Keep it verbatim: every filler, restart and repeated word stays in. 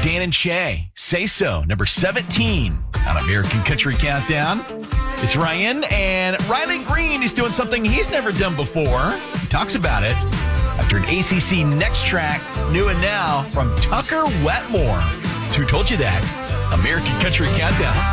Dan and Shay, Say So, number seventeen on American Country Countdown. It's Ryan, and Riley Green is doing something he's never done before. He talks about it after an A C C Next track, New and Now, from Tucker Wetmore. Who told you that? American Country Countdown.